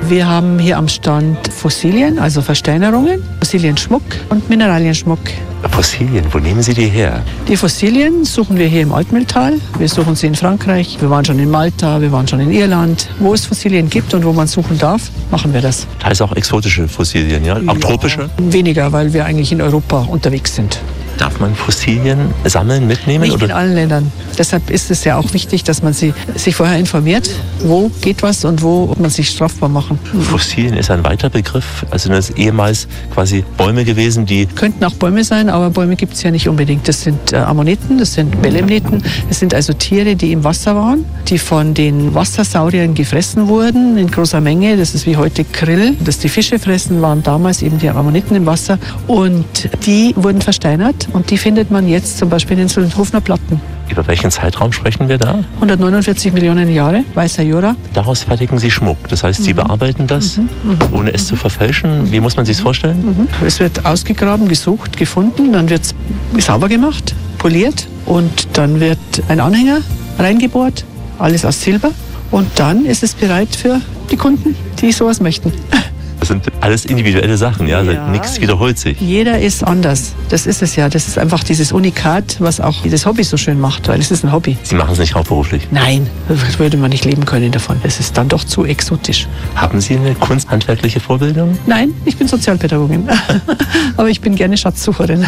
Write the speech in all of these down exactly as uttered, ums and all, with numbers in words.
Wir haben hier am Stand Fossilien, also Versteinerungen, Fossilienschmuck und Mineralienschmuck. Fossilien, wo nehmen Sie die her? Die Fossilien suchen wir hier im Altmühltal. Wir suchen sie in Frankreich, wir waren schon in Malta, wir waren schon in Irland. Wo es Fossilien gibt und wo man suchen darf, machen wir das. Das heißt auch exotische Fossilien, ja? Auch ja, tropische? Weniger, weil wir eigentlich in Europa unterwegs sind. Darf man Fossilien sammeln, mitnehmen? Nicht oder? In allen Ländern. Deshalb ist es ja auch wichtig, dass man sie, sich vorher informiert, wo geht was und wo man sich strafbar machen. Fossilien ist ein weiter Begriff. Also das sind ehemals quasi Bäume gewesen, die... Könnten auch Bäume sein, aber Bäume gibt es ja nicht unbedingt. Das sind äh, Ammoniten, das sind Belemniten. Das sind also Tiere, die im Wasser waren, die von den Wassersauriern gefressen wurden in großer Menge. Das ist wie heute Krill. Dass die Fische fressen, waren damals eben die Ammoniten im Wasser. Und die wurden versteinert. Und die findet man jetzt zum Beispiel in den Solnhofener Platten. Über welchen Zeitraum sprechen wir da? hundertneunundvierzig Millionen Jahre, weißer Jura. Daraus fertigen Sie Schmuck. Das heißt, Sie mhm. bearbeiten das, mhm. ohne es zu verfälschen. Wie muss man sich das vorstellen? Mhm. Es wird ausgegraben, gesucht, gefunden, dann wird es sauber gemacht, poliert und dann wird ein Anhänger reingebohrt, alles aus Silber. Und dann ist es bereit für die Kunden, die sowas möchten. Das sind alles individuelle Sachen, ja, also ja, nichts wiederholt sich. Jeder ist anders, das ist es ja. Das ist einfach dieses Unikat, was auch das Hobby so schön macht, weil es ist ein Hobby. Sie machen es nicht hauptberuflich? Nein, würde man nicht leben können davon. Es ist dann doch zu exotisch. Haben Sie eine kunsthandwerkliche Vorbildung? Nein, ich bin Sozialpädagogin, aber ich bin gerne Schatzsucherin.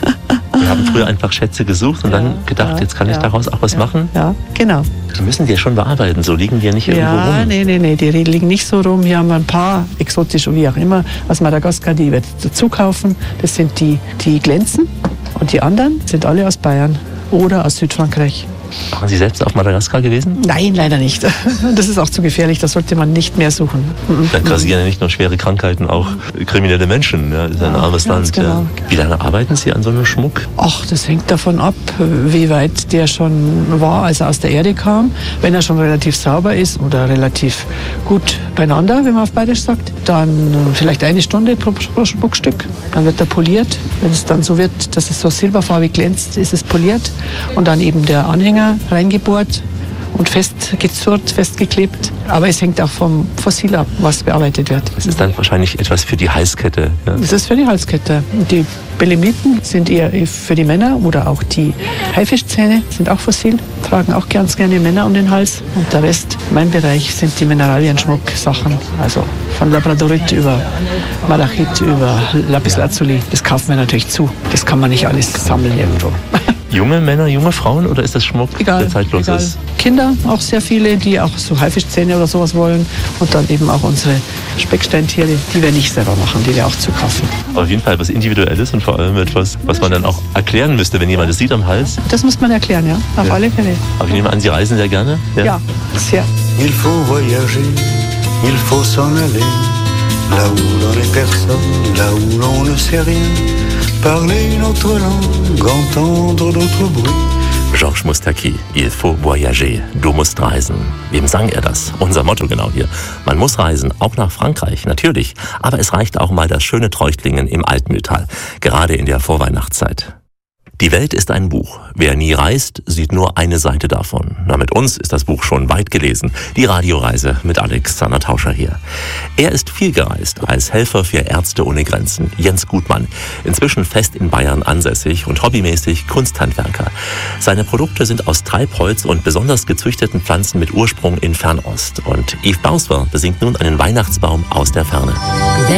Wir haben früher einfach Schätze gesucht und ja, dann gedacht, ja, jetzt kann ich ja, daraus auch was ja, machen. Ja, genau. Die müssen die ja schon bearbeiten, so liegen die ja nicht irgendwo ja, rum. Ja, nee, nee, nee, die liegen nicht so rum. Hier haben wir ein paar exotische, wie auch immer, aus Madagaskar, die wir dazu kaufen. Das sind die, die glänzen und die anderen sind alle aus Bayern oder aus Südfrankreich. Waren Sie selbst auf Madagaskar gewesen? Nein, leider nicht. Das ist auch zu gefährlich, das sollte man nicht mehr suchen. Da grassieren ja nicht nur schwere Krankheiten, auch kriminelle Menschen. Ja, das ist ein ja, armes Land. Genau. Ja. Wie lange arbeiten Sie an so einem Schmuck? Ach, das hängt davon ab, wie weit der schon war, als er aus der Erde kam. Wenn er schon relativ sauber ist oder relativ gut beieinander, wie man auf Bayerisch sagt, dann vielleicht eine Stunde pro, pro Schmuckstück. Dann wird er poliert. Wenn es dann so wird, dass es so silberfarbig glänzt, ist es poliert. Und dann eben der Anhänger reingebohrt und festgezurrt, festgeklebt. Aber es hängt auch vom Fossil ab, was bearbeitet wird. Das ist dann wahrscheinlich etwas für die Halskette. Ja. Das ist für die Halskette. Die Belemniten sind eher für die Männer oder auch die Haifischzähne sind auch fossil, tragen auch ganz gerne Männer um den Hals. Und der Rest, mein Bereich, sind die Mineralienschmuck-Sachen. Also von Labradorit über Malachit, über Lapislazuli. Das kaufen wir natürlich zu. Das kann man nicht alles sammeln irgendwo. Junge Männer, junge Frauen oder ist das Schmuck, egal, der zeitlos egal. ist? Kinder, auch sehr viele, die auch so Haifischzähne oder sowas wollen. Und dann eben auch unsere Specksteintiere, die wir nicht selber machen, die wir auch zu kaufen. Auf jeden Fall etwas Individuelles und vor allem etwas, was man dann auch erklären müsste, wenn jemand das sieht am Hals. Das muss man erklären, ja, auf ja. alle Fälle. Aber ich nehme an, Sie reisen sehr gerne? Ja, ja sehr. Il faut voyager, il faut s'en aller, là où l'on est personne, là où l'on ne sait rien. Parler une autre langue, entendre d'autres bruits. Georges Moustaki, Il faut voyager, du musst reisen. Wem sang er das? Unser Motto genau hier. Man muss reisen, auch nach Frankreich, natürlich. Aber es reicht auch mal das schöne Treuchtlingen im Altmühltal, gerade in der Vorweihnachtszeit. Die Welt ist ein Buch. Wer nie reist, sieht nur eine Seite davon. Na, mit uns ist das Buch schon weit gelesen. Die Radioreise mit Alex Zanner-Tauscher hier. Er ist viel gereist als Helfer für Ärzte ohne Grenzen. Jens Gutmann. Inzwischen fest in Bayern ansässig und hobbymäßig Kunsthandwerker. Seine Produkte sind aus Treibholz und besonders gezüchteten Pflanzen mit Ursprung in Fernost. Und Yves Bauswer besingt nun einen Weihnachtsbaum aus der Ferne.